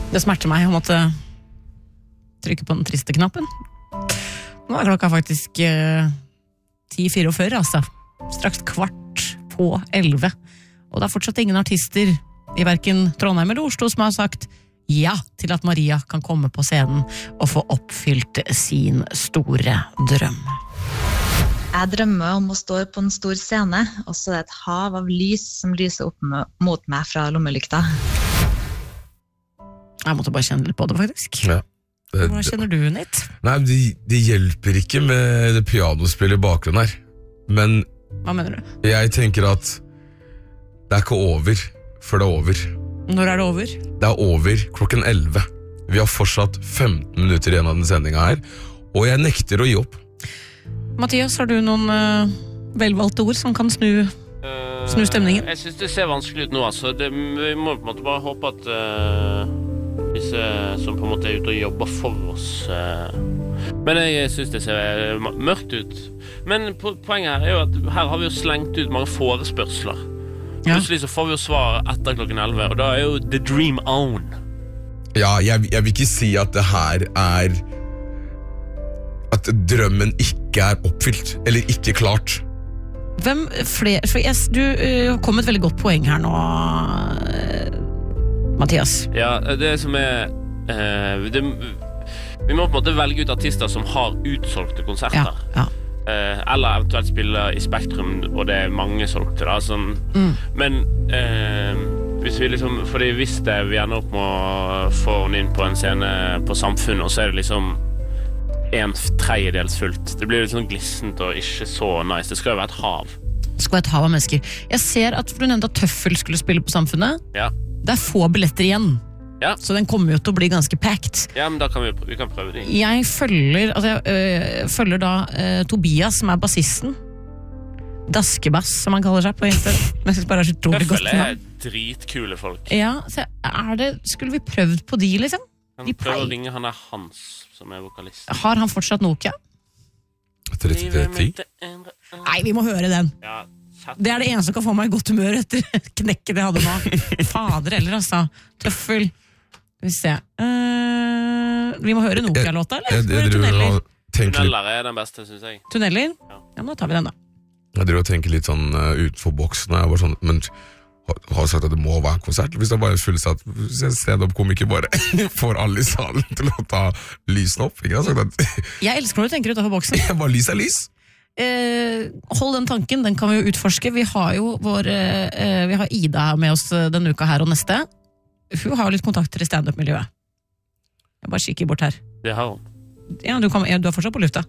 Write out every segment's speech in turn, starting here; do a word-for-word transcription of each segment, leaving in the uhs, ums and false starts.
Det smerter meg å måtte trykke på den triste knappen. Nå er klokka faktisk eh, ti fireogfyrre, altså. Straks kvart på elleve. Og det er fortsatt ingen artister i hverken Trondheim eller Oslo som har sagt ja til at Maria kan komme på scenen og få oppfylt sin store drøm. Jeg drømmer om å stå på en stor scene, og så er det et hav av lys som lyser opp mot meg fra lommelykta. Jeg måtte bare kjenne litt på det, faktisk. Ja. Det, Hvordan kjenner du, Nitt? Nei, det, det hjelper ikke med det pianospillet i bakgrunnen her. Men Hva mener du? jeg tenker at det er ikke over, for det er over. Når er det over? Det er over klokken elleve. Vi har fortsatt femten minutter igjen av den sendingen her, og jeg nekter å gi opp. Mathias, har du noen uh, velvalgte ord som kan snu, snu stemningen? Jeg synes det ser vanskelig ut nå, altså. Det, vi må på en måte bare håpe at uh, disse som på en måte er ute og jobber for oss uh, men jeg synes det ser mørkt ut. Men po poenget her er jo at her har vi jo slengt ut mange forespørsler. Ja. Plutselig så får vi jo svar etter klokken elleve, og da er jo the dream on. Ja, jeg, jeg vil ikke si at det her er at drømmen ikke er oppfylt, eller ikke klart. Hvem flere, for jeg, du uh, kom et veldig godt poeng her nå, uh, Mathias. Ja, det som er uh, det, vi må på en måte velge ut artister som har utsolgte konserter. Ja, ja. Uh, eller eventuelt spille i Spektrum, og det er mange solgte da, sånn. Mm. Men uh, hvis vi liksom, fordi hvis det vi ender opp med å få henne inn på en scene på Samfunnet, og så er det liksom en tredjedels fullt. Det blir litt sånn glissent og ikke så nice. Det skal jo være et hav. Det skal være et hav av mennesker. Jeg ser at for du nevnte at Tøffel skulle spille på Samfunnet. Ja. Det er få billetter igjen. Ja. Så den kommer jo til å bli ganske packed. Ja, men da kan vi, vi kan prøve det. Jeg følger, altså jeg øh, følger da øh, Tobias, som er bassisten. Daskebass, som han kaller seg på Instagram. Men jeg synes bare det er så utrolig godt. Tøffel er dritkule folk. Ja, så er det, skulle vi prøvd på de, liksom? Han prøver å ringe, han er Hans, som er vokalist. Har han fortsatt Nokia? trettitre ti? Nei, vi må høre den. Ja. Det er det eneste som kan få meg i godt humør etter knekket jeg hadde nå. Fader eller altså. Tøffel. Vi ser. Uh, vi må høre Nokia-låta, eller? Jeg, jeg, jeg tunneler? Tunneler er den beste, synes jeg. Tunneler? Ja, ja men da tar vi den da. Jeg driver og tenker litt sånn uh, utenfor boksen. Jeg var sånn, men har, har sagt at det må være en konsert. Hvis det er bare fullsatt, hvis en stand-up-komiker bare får alle i salen til å ta lysen opp. Ikke? Jeg, sagt at, jeg elsker når du tenker utenfor boksen. Jeg bare lys er lys. Eh, hold den tanken, den kan vi jo utforske. Vi har jo vår eh, vi har Ida med oss denne uka her og neste. Hun har jo litt kontakter i stand-up-miljøet. Jeg bare kikker bort her. Det har hun. Ja, du, kan, ja, du er fortsatt på lufta.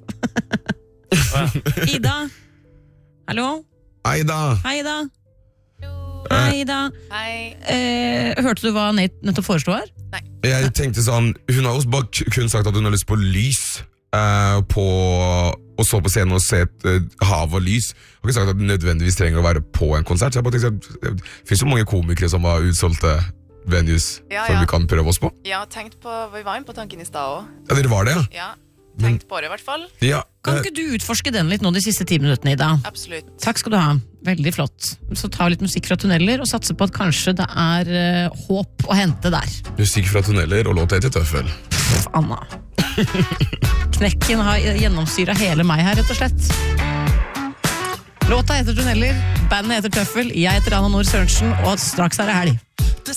Ida. Hallo? Hei da. Hei da. Hei da. Hei. Eh, hørte du hva Nate nettopp foreslo her? Nei. Jeg tenkte sånn, hun har jo bare kun sagt at hun har lyst på lys uh, på, og så på scenen og se et uh, hav og lys. Hun har ikke sagt at hun nødvendigvis trenger å være på en konsert. Så jeg bare tenkte at det finnes jo mange komikere som har utsolgte venues ja, som ja. vi kan prøve oss på. Ja, tenkt på, vi var inne på tanken i stad også. Ja, dere var det, ja? Ja, tenkt på det i hvert fall. Ja, Kan uh, ikke du utforske den litt nå de siste ti minuttene, Ida? Absolutt. Takk skal du ha. Veldig flott. Så ta litt musikk fra tunneler og satse på at kanskje det er uh, håp å hente der. musikk fra tunneler og låt etter Tøffel. Pff, Anna. Knekken har gjennomsyret hele meg her, rett og slett. Låta heter Tunneler, bandet heter Tøffel, jeg heter Anna Nord Sørensen, og straks er det helg.